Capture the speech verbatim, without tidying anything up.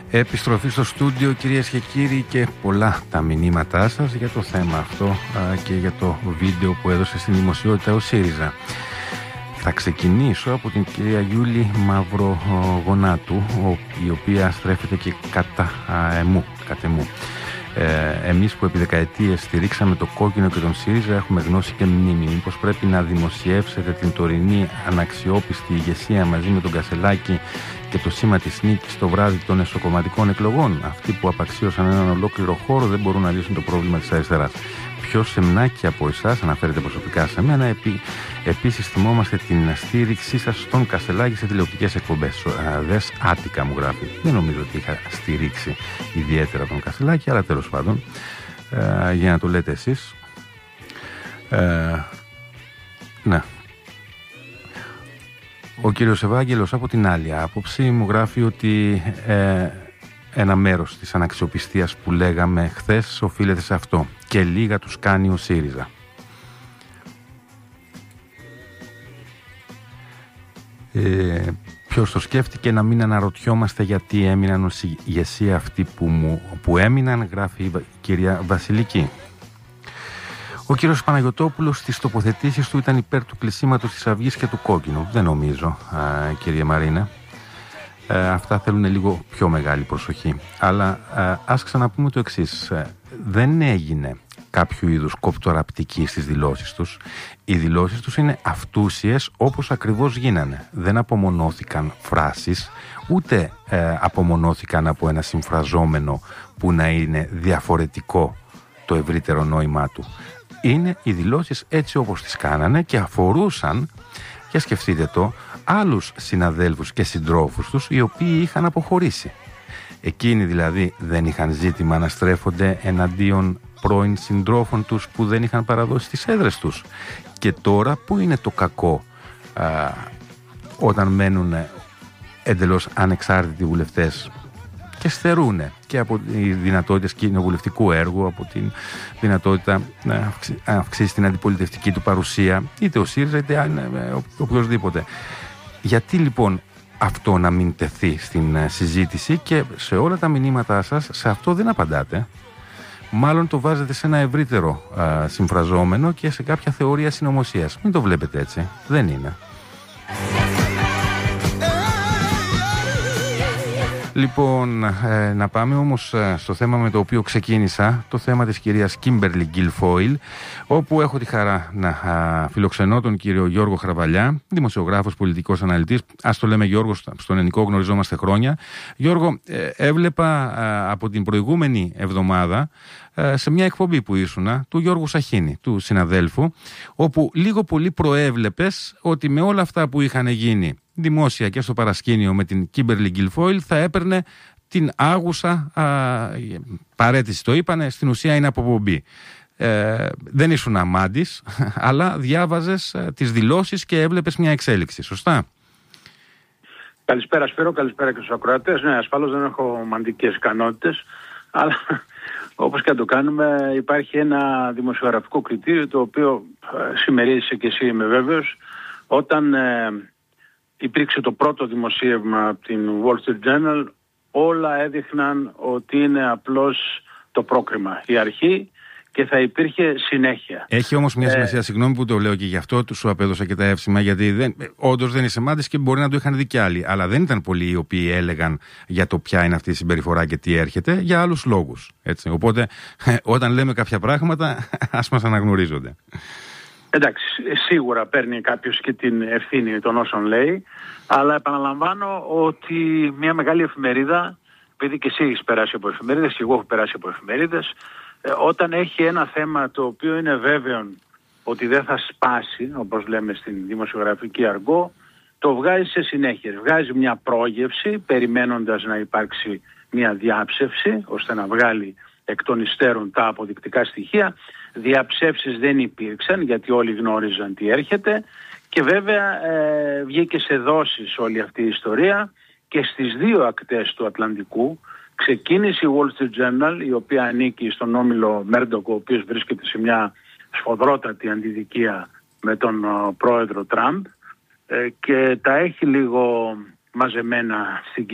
Επιστροφή στο στούντιο, κυρίες και κύριοι, και πολλά τα μηνύματά σας για το θέμα αυτό α, και για το βίντεο που έδωσε στην δημοσιότητα ο ΣΥΡΙΖΑ. Θα ξεκινήσω από την κυρία Γιούλη Μαυρογονάτου, η οποία στρέφεται και κατά α, εμού, κατά εμού. Ε, εμείς που επί δεκαετίες στηρίξαμε το κόκκινο και τον ΣΥΡΙΖΑ έχουμε γνώση και μνήμη. Μήπως πρέπει να δημοσιεύσετε την τωρινή αναξιόπιστη ηγεσία μαζί με τον Κασελάκη και το σήμα της νίκης το βράδυ των εσωκομματικών εκλογών? Αυτοί που απαξίωσαν έναν ολόκληρο χώρο δεν μπορούν να λύσουν το πρόβλημα της αριστεράς. Ποιο σεμνάκι από εσάς αναφέρεται προσωπικά σε μένα? Επί, επίσης θυμόμαστε την στήριξή σας στον Κασελάκη σε τηλεοπτικές εκπομπές. Δες άτικα, μου γράφει. Δεν νομίζω ότι είχα στηρίξει ιδιαίτερα τον Κασελάκη, αλλά τέλος πάντων, ε, για να το λέτε εσείς. Ε, ναι. Ο κύριος Ευάγγελος από την άλλη άποψη μου γράφει ότι ε, ένα μέρος της αναξιοπιστίας που λέγαμε χθες οφείλεται σε αυτό και λίγα τους κάνει ο ΣΥΡΙΖΑ. Ε, ποιος το σκέφτηκε να μην αναρωτιόμαστε γιατί έμειναν ως ηγεσία αυτοί που, μου, που έμειναν, γράφει η κυρία Βασιλική. Ο κύριος Παναγιωτόπουλος στις τοποθετήσεις του ήταν υπέρ του κλεισίματος της Αυγής και του κόκκινου. Δεν νομίζω, α, κύριε Μαρίνα. Ε, αυτά θέλουν λίγο πιο μεγάλη προσοχή. Αλλά ε, ας ξαναπούμε το εξής. Ε, δεν έγινε κάποιο είδους κοπτοραπτική στις δηλώσεις τους. Οι δηλώσεις τους είναι αυτούσιες όπως ακριβώς γίνανε. Δεν απομονώθηκαν φράσεις, ούτε ε, απομονώθηκαν από ένα συμφραζόμενο που να είναι διαφορετικό το ευρύτερο νόημά του. Είναι οι δηλώσεις έτσι όπως τις κάνανε και αφορούσαν, και σκεφτείτε το, άλλους συναδέλφους και συντρόφους τους οι οποίοι είχαν αποχωρήσει. Εκείνοι δηλαδή δεν είχαν ζήτημα να στρέφονται εναντίον πρώην συντρόφων τους που δεν είχαν παραδώσει τις έδρες τους. Και τώρα που είναι το κακό α, όταν μένουν εντελώς ανεξάρτητοι βουλευτές και στερούν και από οι δυνατότητες κοινοβουλευτικού έργου, από την δυνατότητα να αυξήσει την αντιπολιτευτική του παρουσία, είτε ο ΣΥΡΙΖΑ είτε οποιοδήποτε. Γιατί λοιπόν αυτό να μην τεθεί στην συζήτηση? Και σε όλα τα μηνύματά σας σε αυτό δεν απαντάτε. Μάλλον το βάζετε σε ένα ευρύτερο α, συμφραζόμενο και σε κάποια θεωρία συνωμοσίας. Μην το βλέπετε έτσι. Δεν είναι. Λοιπόν, ε, να πάμε όμως ε, στο θέμα με το οποίο ξεκίνησα, το θέμα της κυρίας Κίμπερλι Γκιλφόιλ, όπου έχω τη χαρά να α, φιλοξενώ τον κύριο Γιώργο Χραβαλιά, δημοσιογράφος, πολιτικός αναλυτής. Ας το λέμε Γιώργο, στον ελληνικό γνωριζόμαστε χρόνια. Γιώργο, ε, έβλεπα ε, από την προηγούμενη εβδομάδα ε, σε μια εκπομπή που ήσουνα, του Γιώργου Σαχίνη, του συναδέλφου, όπου λίγο πολύ προέβλεπες ότι με όλα αυτά που είχαν γίνει δημόσια και στο παρασκήνιο με την Κίμπερλι Γκιλφόιλ θα έπαιρνε την άγουσα α, παρέτηση. Το είπανε, στην ουσία είναι αποπομπή. Ε, δεν ήσουν αμάντης, αλλά διάβαζες ε, τις δηλώσεις και έβλεπες μια εξέλιξη. Σωστά? Καλησπέρα Σπύρο, καλησπέρα και στους ακροατές. Ναι, ασφαλώς δεν έχω μαντικές ικανότητες, αλλά όπως και να το κάνουμε υπάρχει ένα δημοσιογραφικό κριτήριο το οποίο ε, συμμερίζεσαι και εσύ, είμαι βέβαιος, όταν ε, υπήρξε το πρώτο δημοσίευμα από την Wall Street Journal, όλα έδειχναν ότι είναι απλώς το πρόκριμα, η αρχή, και θα υπήρχε συνέχεια. Έχει όμως μια σημασία, ε... συγγνώμη που το λέω και γι' αυτό του σου απέδωσα και τα εύσημα, γιατί δεν, όντως δεν είσαι μάντης και μπορεί να το είχαν δει κι άλλοι. Αλλά δεν ήταν πολλοί οι οποίοι έλεγαν για το ποια είναι αυτή η συμπεριφορά και τι έρχεται, για άλλους λόγους. Έτσι. Οπότε, όταν λέμε κάποια πράγματα, ας μας αναγνωρίζονται. Εντάξει, σίγουρα παίρνει κάποιος και την ευθύνη των όσων λέει, αλλά επαναλαμβάνω ότι μια μεγάλη εφημερίδα, επειδή και εσύ έχεις περάσει από εφημερίδες και εγώ έχω περάσει από εφημερίδες, όταν έχει ένα θέμα το οποίο είναι βέβαιο ότι δεν θα σπάσει, όπως λέμε στην δημοσιογραφική αργό, το βγάζει σε συνέχεια. Βγάζει μια πρόγευση, περιμένοντας να υπάρξει μια διάψευση, ώστε να βγάλει εκ των υστέρων τα αποδεικτικά στοιχεία. Διαψεύσεις δεν υπήρξαν, γιατί όλοι γνώριζαν τι έρχεται, και βέβαια ε, βγήκε σε δόσεις όλη αυτή η ιστορία, και στις δύο ακτές του Ατλαντικού ξεκίνησε η Wall Street Journal, η οποία ανήκει στον όμιλο Μέρντοκ, ο οποίος βρίσκεται σε μια σφοδρότατη αντιδικία με τον uh, πρόεδρο Τραμπ, ε, και τα έχει λίγο μαζεμένα στην